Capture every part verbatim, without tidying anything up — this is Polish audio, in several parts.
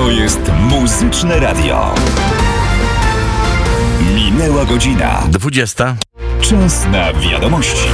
To jest Muzyczne Radio. Minęła godzina. Dwudziesta. Czas na wiadomości.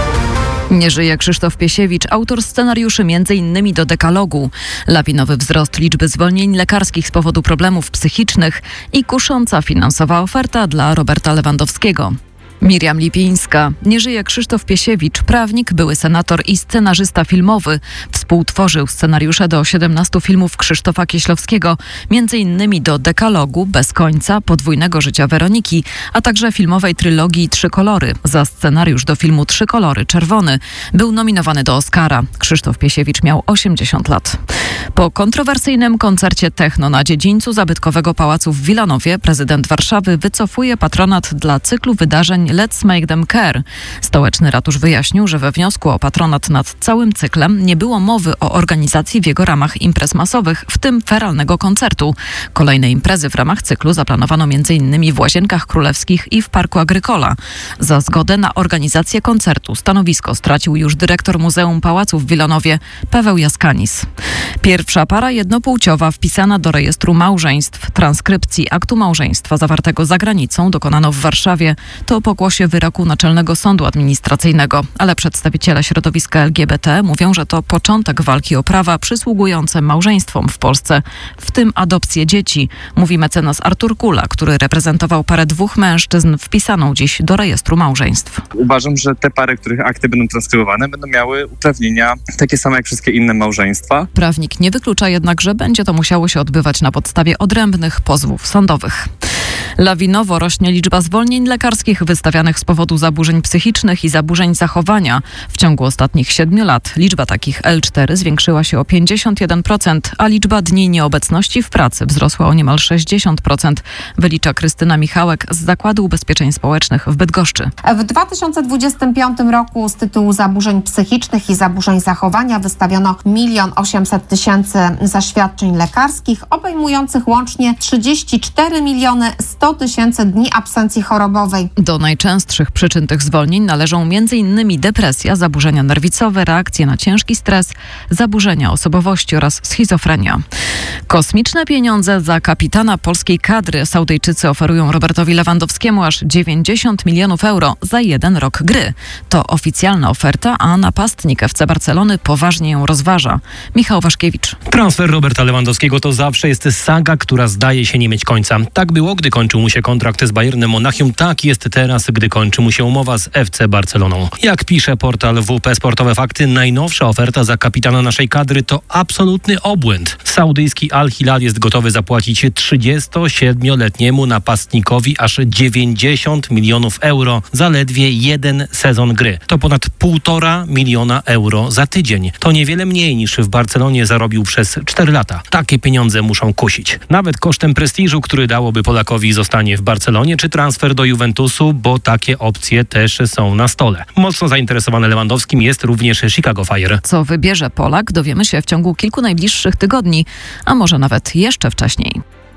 Nie żyje Krzysztof Piesiewicz, autor scenariuszy między innymi do Dekalogu. Lawinowy wzrost liczby zwolnień lekarskich z powodu problemów psychicznych i kusząca finansowa oferta dla Roberta Lewandowskiego. Miriam Lipińska. Nie żyje Krzysztof Piesiewicz, prawnik, były senator i scenarzysta filmowy. Współtworzył scenariusze do siedemnastu filmów Krzysztofa Kieślowskiego, między innymi do Dekalogu, Bez końca, Podwójnego życia Weroniki, a także filmowej trylogii Trzy kolory. Za scenariusz do filmu Trzy kolory, Czerwony, był nominowany do Oscara. Krzysztof Piesiewicz miał osiemdziesiąt lat. Po kontrowersyjnym koncercie techno na dziedzińcu zabytkowego pałacu w Wilanowie prezydent Warszawy wycofuje patronat dla cyklu wydarzeń Let's Make Them Care. Stołeczny ratusz wyjaśnił, że we wniosku o patronat nad całym cyklem nie było mowy o organizacji w jego ramach imprez masowych, w tym feralnego koncertu. Kolejne imprezy w ramach cyklu zaplanowano między innymi w Łazienkach Królewskich i w Parku Agrykola. Za zgodę na organizację koncertu stanowisko stracił już dyrektor Muzeum Pałacu w Wilanowie Paweł Jaskanis. Pierwsza para jednopłciowa wpisana do rejestru małżeństw. Transkrypcji aktu małżeństwa zawartego za granicą dokonano w Warszawie. To po głosie wyroku Naczelnego Sądu Administracyjnego, ale przedstawiciele środowiska L G B T mówią, że to początek walki o prawa przysługujące małżeństwom w Polsce, w tym adopcję dzieci, mówi mecenas Artur Kula, który reprezentował parę dwóch mężczyzn wpisaną dziś do rejestru małżeństw. Uważam, że te pary, których akty będą transkrybowane, będą miały uprawnienia takie same jak wszystkie inne małżeństwa. Prawnik nie wyklucza jednak, że będzie to musiało się odbywać na podstawie odrębnych pozwów sądowych. Lawinowo rośnie liczba zwolnień lekarskich wystawianych z powodu zaburzeń psychicznych i zaburzeń zachowania. W ciągu ostatnich siedmiu lat liczba takich L cztery zwiększyła się o pięćdziesiąt jeden procent, a liczba dni nieobecności w pracy wzrosła o niemal sześćdziesiąt procent, wylicza Krystyna Michałek z Zakładu Ubezpieczeń Społecznych w Bydgoszczy. W dwa tysiące dwudziestym piątym roku z tytułu zaburzeń psychicznych i zaburzeń zachowania wystawiono milion osiemset tysięcy zaświadczeń lekarskich, obejmujących łącznie trzydzieści cztery miliony sto tysięcy dni absencji chorobowej. Do najczęstszych przyczyn tych zwolnień należą m.in. depresja, zaburzenia nerwicowe, reakcje na ciężki stres, zaburzenia osobowości oraz schizofrenia. Kosmiczne pieniądze za kapitana polskiej kadry. Saudyjczycy oferują Robertowi Lewandowskiemu aż dziewięćdziesiąt milionów euro za jeden rok gry. To oficjalna oferta, a napastnik F C Barcelony poważnie ją rozważa. Michał Waszkiewicz. Transfer Roberta Lewandowskiego to zawsze jest saga, która zdaje się nie mieć końca. Tak było, gdy kończył mu się kontrakt z Bayernem Monachium, tak jest teraz, gdy kończy mu się umowa z F C Barceloną. Jak pisze portal W P Sportowe Fakty, najnowsza oferta za kapitana naszej kadry to absolutny obłęd. Saudyjski Al Hilal jest gotowy zapłacić trzydziestosiedmioletniemu napastnikowi aż dziewięćdziesiąt milionów euro za ledwie jeden sezon gry. To ponad półtora miliona euro za tydzień. To niewiele mniej niż w Barcelonie zarobił przez cztery lata. Takie pieniądze muszą kusić. Nawet kosztem prestiżu, który dałoby Polakowi zostanie w Barcelonie, czy transfer do Juventusu, bo takie opcje też są na stole. Mocno zainteresowany Lewandowskim jest również Chicago Fire. Co wybierze Polak, dowiemy się w ciągu kilku najbliższych tygodni, a może nawet jeszcze wcześniej.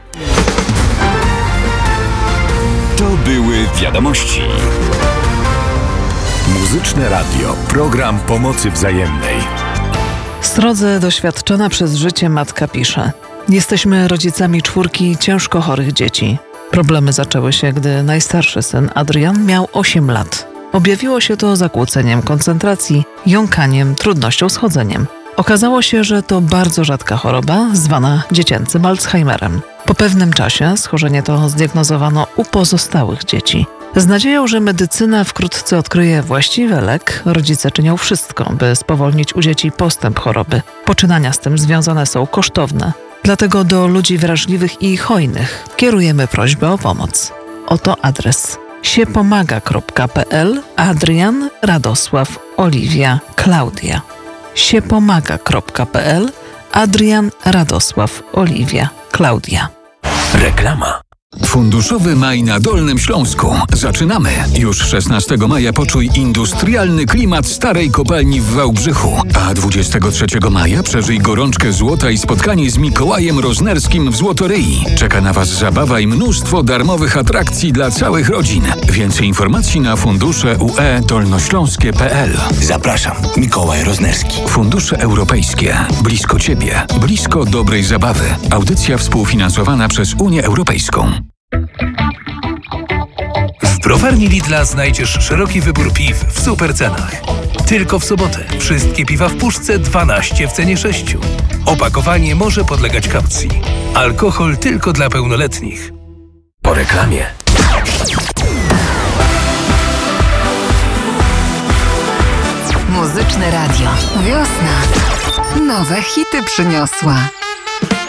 To były wiadomości. Muzyczne Radio. Program pomocy wzajemnej. Srodze doświadczona przez życie matka pisze: jesteśmy rodzicami czwórki ciężko chorych dzieci. Problemy zaczęły się, gdy najstarszy syn Adrian miał osiem lat. Objawiło się to zakłóceniem koncentracji, jąkaniem, trudnością z chodzeniem. Okazało się, że to bardzo rzadka choroba, zwana dziecięcym Alzheimerem. Po pewnym czasie schorzenie to zdiagnozowano u pozostałych dzieci. Z nadzieją, że medycyna wkrótce odkryje właściwy lek, rodzice czynią wszystko, by spowolnić u dzieci postęp choroby. Poczynania z tym związane są kosztowne. Dlatego do ludzi wrażliwych i hojnych kierujemy prośbę o pomoc. Oto adres: siepomaga kropka pe el, Adrian, Radosław, Oliwia, Klaudia. siepomaga kropka pe el, Adrian, Radosław, Oliwia, Klaudia. Reklama. Funduszowy Maj na Dolnym Śląsku. Zaczynamy. Już szesnastego maja poczuj industrialny klimat starej kopalni w Wałbrzychu. A dwudziestego trzeciego maja przeżyj gorączkę złota i spotkanie z Mikołajem Roznerskim w Złotoryi. Czeka na Was zabawa i mnóstwo darmowych atrakcji dla całych rodzin. Więcej informacji na fundusze u e dolnośląskie kropka p l. Zapraszam, Mikołaj Roznerski. Fundusze europejskie. Blisko Ciebie. Blisko dobrej zabawy. Audycja współfinansowana przez Unię Europejską. W browarni Lidla znajdziesz szeroki wybór piw w super cenach. Tylko w sobotę wszystkie piwa w puszce dwanaście w cenie sześciu. Opakowanie może podlegać kaucji. Alkohol tylko dla pełnoletnich. Po reklamie. Muzyczne radio. Wiosna. Nowe hity przyniosła.